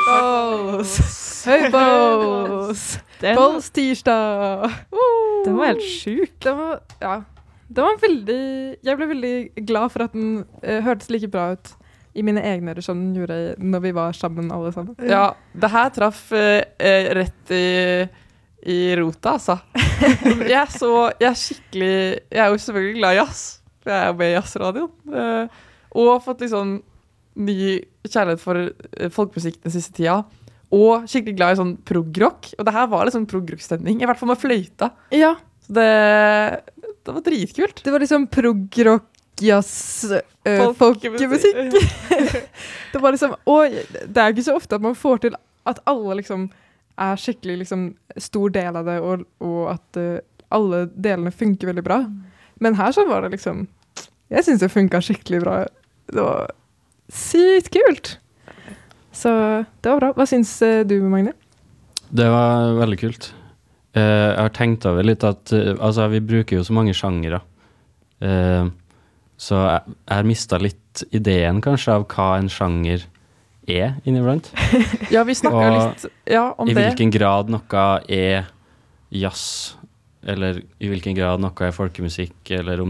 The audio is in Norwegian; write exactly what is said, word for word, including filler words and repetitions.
Høybås! Høybås! Bolls tirsdag! Uh! Den var helt sjuk. Den var, ja. Den var veldig, jeg ble veldig glad for at den uh, hørtes like bra ut i mine egne ører som den gjorde når vi var sammen alle sammen. Ja, det her traff uh, uh, rett i, i rota, altså. jeg, er så, jeg er skikkelig, jeg er jo selvfølgelig glad i jazz, for jeg er jo med i jazzradioen. Uh, og fått liksom ny kjærlighet for uh, folkemusikk den siste tida. Og skikkelig glad i sånn prog-rock. Og det her var litt sånn prog-rock-stemning, i hvert fall med fløyta. Ja. Så det, det var dritkult. Det var liksom prog-rock, jazz, uh, folkemusikk. Det var liksom, og det er ikke så ofte at man får til at alle liksom er skikkelig liksom stor del av det, og, og at uh, alle delene funker veldig bra. Men her så var det liksom, jeg synes det funket skikkelig bra. Det var sykt kult. Så det var bra. Hva synes uh, du, Magne? Det var veldig kult. Uh, jeg har tenkt over litt at uh, altså, vi bruker jo så mange sjangere. Uh, så jeg, jeg har mistet litt ideen kanskje av hva en sjanger er inniblant. Ja, vi snakket jo litt ja, om i det. I hvilken grad noe er jazz, eller i hvilken grad noe er folkemusikk, eller om